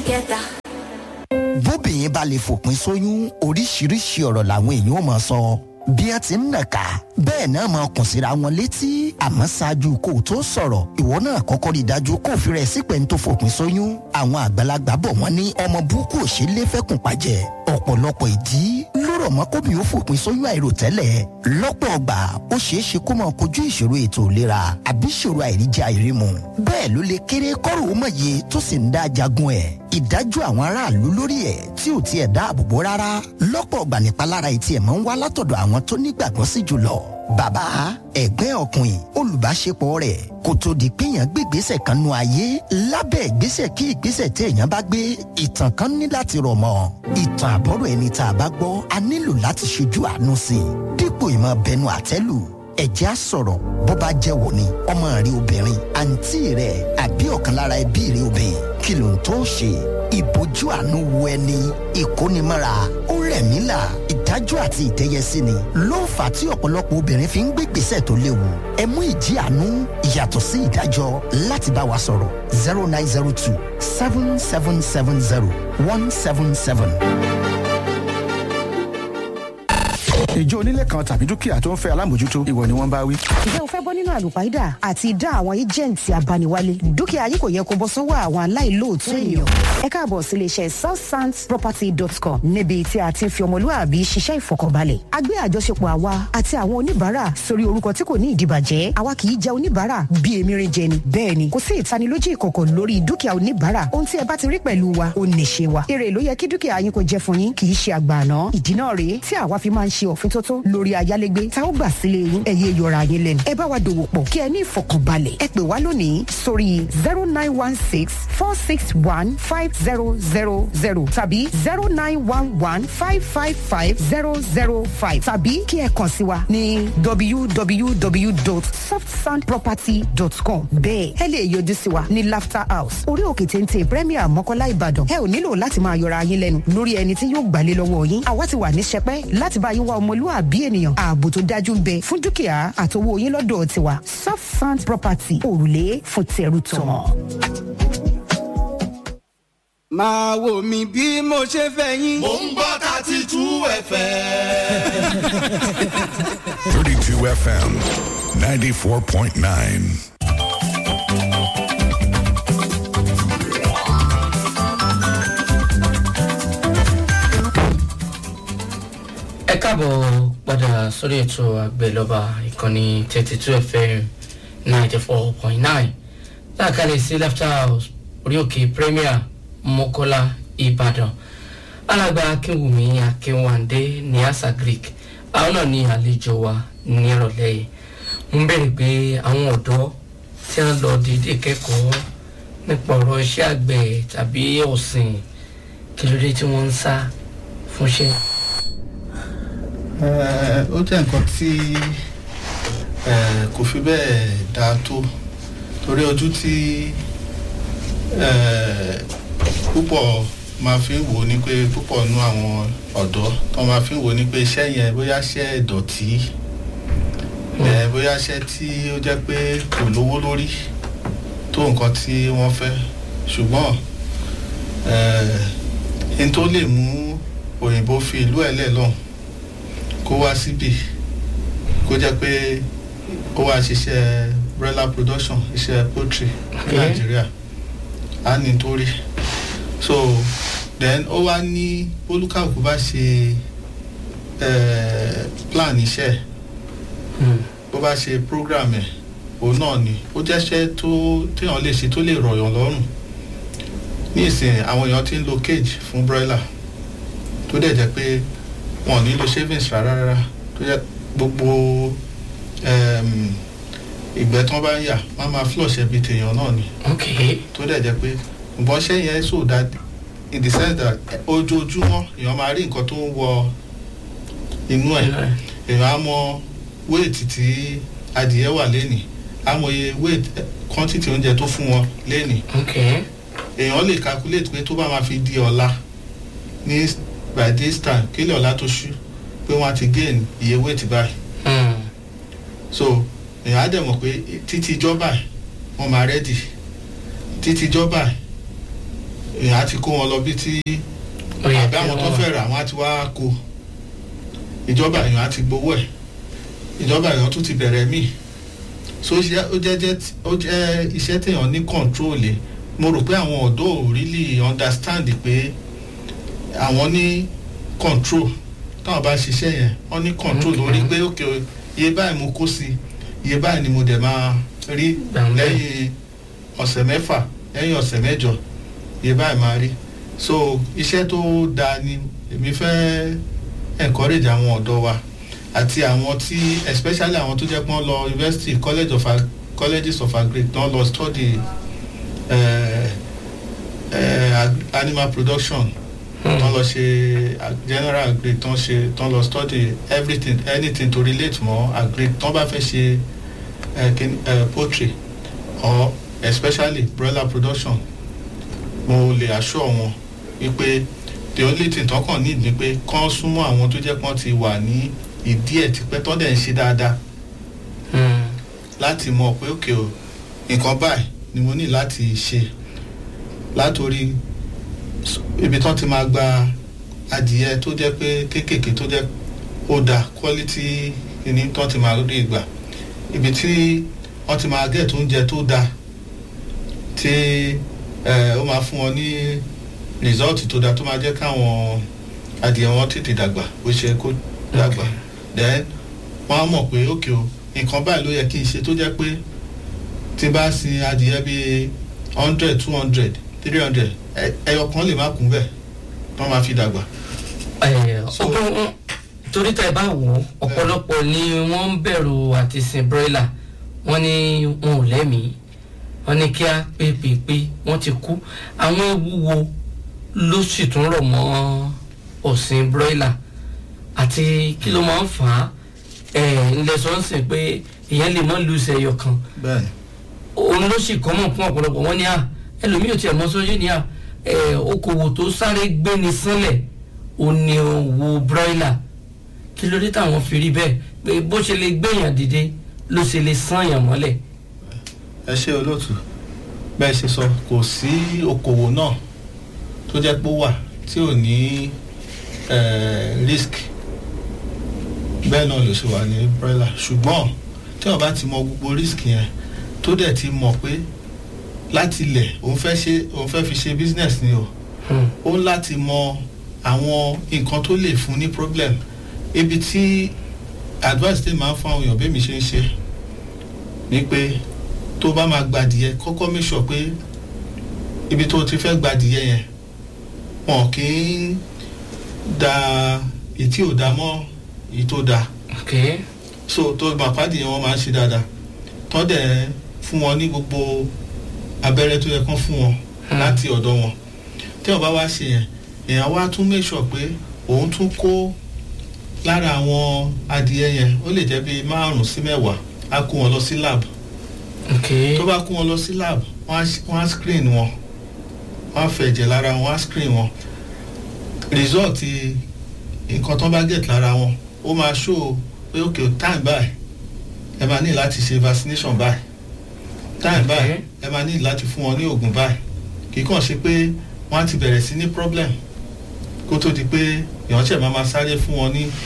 together. bóbìnrin bá lè fòpin sóyún oríṣiríṣi ọ̀rọ̀ làwọn èèyàn ò mọ̀ sọ bí ẹ ti ń nàka bẹ́ẹ̀ náà máa kùn síra wọn létí àmọ́ ṣáájú kó o tó sọ̀rọ̀ ìwọ náà kọ́kọ́ rí i dájú kó o fi rẹ̀ sípẹ́ ní tó fòpin sóyún àwọn àgbàlagbà bọ̀ wọ́n ní ọmọ burúkú ò ṣe é lé fẹ́kùn pàjẹ́ ọ̀pọ̀lọpọ̀ ìdí ló rọ̀ mọ́ kóbi ó fòpin sóyún àìròtẹ́lẹ̀ lọ́pọ̀ ọgbà ó ṣeé ṣe kó máa kojú ìṣòro ètò ìlera àbí ìṣòro àìríjẹ àìrímu bẹ́ẹ̀ ló lè kéré kọ́rọ̀ ó mọ̀ye tó sì ń dá jagun ẹ̀ ìdájọ́ àwọn aráàlú lórí ẹ̀ tí ò tiẹ̀ dáàbò bò rárá lọ́pọ̀ ọgbà nípalára etí ẹ̀ máa ń wá látọ̀dọ̀ àwọn tó nígbàgbọ́ sí jùlọ bàbá ẹ̀gbẹ́ ọkùnrin olùbáṣepọ̀ rẹ̀ kò tó di pé èèyàn gbé ìgbésẹ̀ kan nu ayé lábẹ́ ìgbésẹ̀ kí ìgbésẹ̀ tí èèyàn bá gbé ìtàn kan ní láti rọ̀ mọ́ ìtàn àbọ̀rọ̀ ẹni tá a bá gbọ́ a nílò láti ṣojú àánú sí i dípò ìmọ̀ bẹnu àtẹ́lù ẹ̀jẹ̀ á sọ̀rọ̀ bó bá jẹ́ wò ni ọmọ rẹ obìnrin àǹtí rẹ àbí ọ̀kan lára ẹbí rẹ obìnrin kí ló ń tó ṣe ìbójú àánú wo ẹni ìkónimọ́ra ó rẹ̀ mí là ìdájọ́ àti ìtẹ́yẹsí ni ló ń fà tí ọ̀pọ̀lọpọ̀ obìnrin fi ń gbé gbèsè tó léwu ẹ mú ìjì àánú ìyàtọ̀ sí ìdájọ́ láti bá wa sọ̀rọ̀ 0902 7770 177. ìjọ onílé kan tàbí dúkìá tó ń fẹ́ alámòjútó ìwọ ni wọ́n bá wí. ǹjẹ́ o fẹ́ bọ́ nínú àlùpàídà àti ìdá àwọn éjẹ̀ǹtì abániwálé dúkìá yìí kò yẹ kó bọ́ sọ́wọ́ àwọn aláìlóòótọ́ èèyàn. ẹ káàbọ̀ sí iléeṣẹ́ southsandsproperty.com níbi tí a ti ń fi ọmọlúwàbí ṣiṣẹ́ ìfọkànbalẹ̀. a gbé àjọṣepọ̀ àwa àti àwọn oníbàárà sórí orúkọ tí kò ní ìdìbàjẹ́ àwa kì í jẹ oníbàárà bí emirin jẹ ni. bẹ́ẹ̀ ni kò sí ìtanilójú ìkọ̀kọ̀ lórí dúkìá oníbàárà ohun tí ẹ bá ti rí pẹ̀lú wa ó nìṣe wa. èrè ló yẹ kí dúkìá yín kó jẹ fún yín kì í ṣe àgbà àná. ìdí náà rèé tí àwa fi máa ń ṣe òfin tótó lórí ayálégbé tá ó gbà sílé yín ẹ̀yẹ yọra yín lẹ́nu. ẹ bá wa dòwò pọ̀ kí ẹ ní ìfọkànbalẹ̀. ẹ pè wá lónìí sórí 0916-461-5000 tàbí 0911-555-005 tàbí kí ẹ kàn sí wa ní www.softsandproperty.com. bẹ́ẹ̀ ẹ lè yọjú sí wa ní Laughter House orí òkè téńté Premier Mọ́kọ́lá Ìbàdàn. ẹ ò nílò láti máa yọra yín lẹ́nu lórí ẹni tí yóò gbàlé lọ́wọ́ yín. àwa ti wà ní sẹpẹ́ láti bá yín wá ọmọlúwàbí ènìyàn ààbò tó dájú ń bẹ fún dúkìá àtowó yín lọ́dọ̀ tiwa Southsand Property òrùlé fún tẹrù tọmọ. máa wò mí bí mo ṣe fẹ́ yín. Mo ń gbọ́ 32 FM. 32 FM 94.9. ẹ káàbọ̀ padà sórí ètò àgbẹ̀lọ́ba ìkànnì 32 FM 94.9 láàkàlẹ̀ sí Laughter House orí òkè Premier Mọ́kọ́lá Ìbàdàn. alàgbà Akínwùmí Akínwándé ní àṣà Greek àwọn náà ní àlejò wa ní ìrọ̀lẹ́ yìí. mo ń bẹ̀rẹ̀ pé àwọn ọ̀dọ́ tí wọ́n lọ dédé kẹ́kọ̀ọ́ nípa ọ̀rọ̀ iṣẹ́ àgbẹ̀ tàbí ọ̀sìn kí ló dé tí wọ́n ń sá fúnṣẹ́. ó jẹ́ nǹkan tí kò fi bẹ́ẹ̀ dáa tó torí ojú tí púpọ̀ máa fi ń wò ní pé púpọ̀ nú àwọn ọ̀dọ́ tó máa fi ń wò ní pé iṣẹ́ yẹn bóyá iṣẹ́ ìdọ̀tí bóyá iṣẹ́ tí ó jẹ́ pé kò lówó lórí tó nǹkan tí wọ́n fẹ́ ṣùgbọ́n n tó lè mú òyìnbó fi ìlú ẹ̀ lẹ̀ lọ́hùn kó wá síbì kó jẹ́ pé ó wá ṣiṣẹ́ broiler production iṣẹ́ poultry ní Nàìjíríà á ní torí so then ó wá ní olúkàkú bá ṣe plan iṣẹ́ bó bá ṣe program ẹ̀ òun náà ni ó jẹ́ṣẹ́ tó téèyàn lè ṣe tó lè rọ̀yàn lọ́rùn ní ìsìn àwọn èèyàn ti ń lo cage fún broiler tó dẹ̀ jẹ́ pé wọn ò ní lo shavings rárá tó jẹ́ gbogbo ìgbẹ́ tí wọ́n bá ń yà wọ́n máa flush ẹbí tèèyàn náà ni tó dẹ̀ jẹ́ pé nǹkan ṣẹ́ yẹn so that in the sense that ojoojúmọ́ èèyàn máa rí nǹkan tó ń wọ inú ẹ̀ èèyàn á mọ weight tí adìyẹ wà lénìí á mọ iye weight quantity oúnjẹ tó fún wọn lénìí èèyàn lè calculate pé tó bá máa fi di ọ̀la ní by this time kílẹ̀ ọ̀la tó ṣú pé wọ́n á ti gain iye weight báyìí so èèyàn á dẹ̀ mọ̀ pé títí ìjọba wọ́n máa ready títí ìjọba èèyàn á ti kó wọn lọ bí tí àbí àwọn tó fẹ́ rà wọ́n á ti wá kó ìjọba èèyàn á ti gbowó ẹ̀ ìjọba èèyàn tún ti bẹ̀rẹ̀ míì so ó jẹ́ iṣẹ́ téèyàn ní control lé mo rò pé àwọn ọ̀dọ́ ò really understand pé àwọn ní control táwọn bá ṣiṣẹ́ yẹn wọ́n ní control lórí pé ok iye báyìí mo kó sí iye báyìí ni mo dẹ̀ máa rí lẹ́yìn ọ̀sẹ̀ mẹ́fà lẹ́yìn ọ̀sẹ̀ mẹ́jọ iye báyìí máa rí so iṣẹ́ tó dáa ni èmi fẹ́ encourage àwọn ọ̀dọ́ wa àti àwọn tí especially àwọn tó jẹ́ pé wọ́n lọ university colleges of agric tán lọ study animal production tán lọ ṣe general agric tán lọ study everything anything to relate mọ́ agric tán bá fẹ́ ṣe poultry or especially broiler production mo lè assure wọn wípé the only thing tán kàn need ni pé kán súnmọ́ àwọn tó jẹ́ pọ́n ti wà ní ìdí ẹ̀ tipẹ́ tán dẹ̀ ń ṣe dáadáa láti mọ̀ pé òkè o nǹkan báyìí ni mo ní láti ṣe látòrí ibi tán ti máa gba adìyẹ tó jẹ́ pé kéékèèké tó jẹ́ ó da quality ní tán ti máa rí ìgbà ibi tí wọ́n ti máa get oúnjẹ tó da tí ó máa fún wọn ní result tó da tó máa jẹ́ káwọn adìyẹ wọn tètè dàgbà bó ṣe kó dàgbà then wọ́n á mọ̀ pé òkè o nǹkan báyìí ló yẹ kí n ṣe tó jẹ́ pé tí bá sin adìyẹ bíi 100 200 300 ẹyọ kan lè má kún bẹ́ẹ̀ wọ́n máa fi dàgbà. torí tẹ́ ẹ bá wò ó ọ̀pọ̀lọpọ̀ ni wọ́n ń bẹ̀rù àti sin broiler wọ́n ní wọn ò lẹ́mìí wọ́n ní kí á pépèpé wọ́n ti kú àwọn ewu wo ló sì tún rọ̀ mọ́ ọ̀sìn broiler àti kí ló máa ń fà á ńlẹ̀ sọ ń sìn pé ìyẹn lè mọ́ lùsẹ̀ ẹyọ kan òun ló sì kọ́ mọ̀ fún ọ̀pọ̀lọpọ̀ wọn ní ẹlòmíì ò tiẹ̀ mọ́ sójú ní okòwò tó sáré gbéni sílẹ̀ ò ní òwò broiler kí ló dé táwọn fi rí bẹ́ẹ̀ pé bó ṣe lè gbéyàn dìde ló ṣe lè sànyàn mọ́lẹ̀. ẹ ṣe olóòtú bẹ́ẹ̀ ṣe sọ kò sí okòwò náà tó jẹ́ pé ó wà tí ò ní risk bẹ́ẹ̀ náà ló ṣe wà ní broiler ṣùgbọ́n tí wọ́n bá ti mọ gbogbo risk yẹn tó dẹ̀ ti mọ̀ pé láti ilẹ̀ òun fẹ́ fi ṣe business ni o ó láti mọ àwọn nǹkan tó lè fún ní problem ibi tí advice tè máa ń fún àwọn èèyàn bẹ́ẹ̀ mi ṣe ń ṣe ni pé tó bá máa gbadìyẹ kọ́kọ́ make sure pé ibi tó ti fẹ́ gbadìyẹ yẹn wọn kì í da ìtí ò da mọ́ èyí tó da so tó bá pàdé yẹn wọ́n máa ń ṣe dáadáa tó dẹ̀ fún wọn ní gbogbo abẹ́rẹ́ tó yẹ kán fún wọn láti ọ̀dọ̀ wọn tí wọ́n bá wá ṣe yẹn èèyàn wá tún make sure pé òun tún kó lára àwọn adìyẹ yẹn ó lè jẹ́ bíi 5 sí 10 á kó wọn lọ sí lab tó bá kó wọn lọ sí lab wọ́n á screen wọn wọ́n á fẹ̀jẹ̀ lára wọn á screen wọn result nǹkan tó bá get lára wọn ó máa show pé ok time báyìí ẹ máa ní láti ṣe vaccination báyìí time báyìí ẹ máa ní láti fún wọn ní oògùn báyìí kì í kàn ṣe pé wọ́n á ti bẹ̀rẹ̀ sí ní problem kó tó di pé ìránṣẹ́ máa sáré fún wọn ní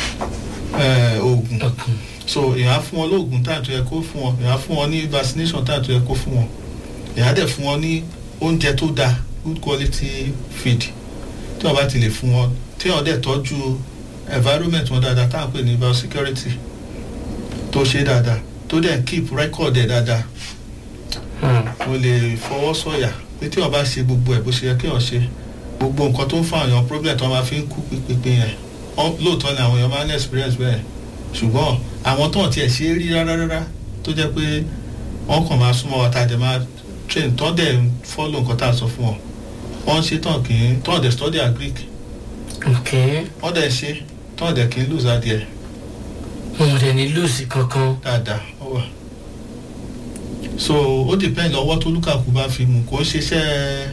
oògùn so èèyàn á fún wọn lóògùn táà tó yẹ kó fún wọn èèyàn á fún wọn ní vaccination táà tó yẹ kó fún wọn èèyàn á dẹ̀ fún wọn ní oúnjẹ tó dáa good quality feed tí wọ́n bá ti lè fún wọn tí wọ́n dẹ̀ tọ́jú environment wọn dáadáa táà ń pè ní biosecurity tó ṣe dáadáa tó dẹ̀ keep record ẹ̀ dáadáa mo lè fọwọ́ sọ̀yà pé tí wọ́n bá ṣe gbogbo ẹ̀ bó ṣe yẹ kí wọ́n ṣe gbogbo nǹkan tó ń fa àwọn problem tó máa fi ń kú pípín yẹn lóòótọ́ ni àwọn èèyàn máa ń experience bẹ́ẹ̀ ṣùgbọ́n àwọn tó ń tiẹ̀ ṣe é rí rárá tó jẹ́ pé wọ́n kàn máa súnmọ́ wa tá a dẹ̀ máa train tó dẹ̀ ń follow nǹkan tá a sọ fún wọn wọ́n ṣe tán kì í tó dẹ̀ study agric wọ́n dẹ̀ ṣe tó dẹ̀ kì í lose adìẹ. wọn dẹ̀ ní lose kankan. dáadáa ó wà so ó depend lọ́wọ́ tó lúkàkú bá fi mú kó ṣiṣẹ́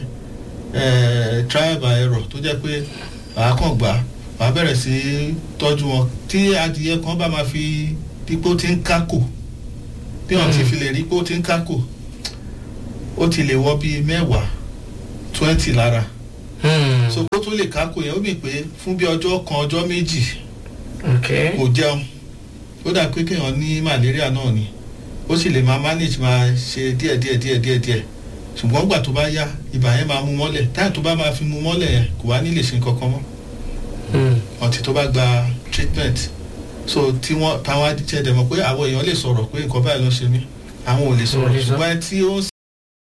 trial by error tó jẹ́ pé wàá kàn gbà wàá bẹ̀rẹ̀ sí tọ́jú wọn tí adìyẹ kan bá máa fi dípò tí ń kákò bí wọ́n ti fi lè rí pé ó ti ń kákò ó ti lè wọ́ bíi 10 20 lára. So kó tó lè kákò yẹn ó mì pé fún bí ọjọ́ kan ọjọ́ méjì kò jẹun ó dà pé kéèyàn ní malaria náà ni ó sì lè máa manage máa ṣe díẹ̀ ṣùgbọ́n gbà tó bá yá ibà yẹn máa mú mọ́lẹ̀ táyà tó bá máa fi mú mọ́lẹ̀ yẹn kò wá ní lè ṣe nǹkan kan mọ́ ọtí tó bá gba treatment. So tí wọ́n táwọn adíjẹ́ dẹ̀ mọ̀ pé àwọn èèyàn lè sọ̀rọ̀ pé nǹkan báyìí ló ṣe mí àwọn ò lè sọ̀rọ̀ ṣùgbọ́n tí ó ń